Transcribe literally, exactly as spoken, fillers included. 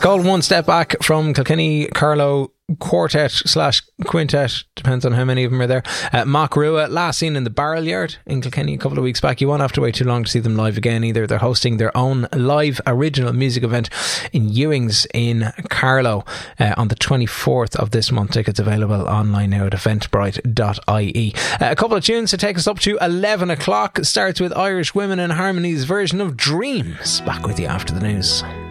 called One Step Back from Kilkenny Carlow Quartet slash Quintet, depends on how many of them are there. uh, Mock Rua, last seen in the Barrel Yard in Kilkenny a couple of weeks back. You won't have to wait too long to see them live again either. They're hosting their own live original music event in Ewing's in Carlow uh, on the twenty-fourth of this month. Tickets available online now at eventbrite dot I E. uh, A couple of tunes to take us up to eleven o'clock. Starts with Irish Women in Harmony's version of Dreams. Back with you after the news.